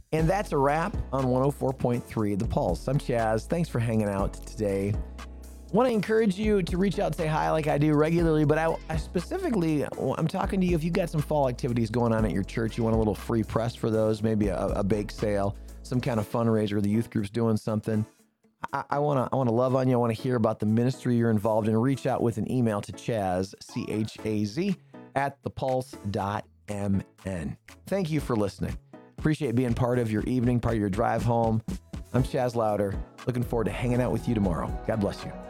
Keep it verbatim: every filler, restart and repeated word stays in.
And that's a wrap on one oh four point three The Pulse. I'm Chaz. Thanks for hanging out today. I want to encourage you to reach out and say hi like I do regularly, but I, I specifically, I'm talking to you if you've got some fall activities going on at your church, you want a little free press for those, maybe a, a bake sale, some kind of fundraiser, the youth group's doing something. I, I want to I want to love on you. I want to hear about the ministry you're involved in. Reach out with an email to Chaz, C H A Z, at the pulse dot m n. Thank you for listening. Appreciate being part of your evening, part of your drive home. I'm Chaz Louder. Looking forward to hanging out with you tomorrow. God bless you.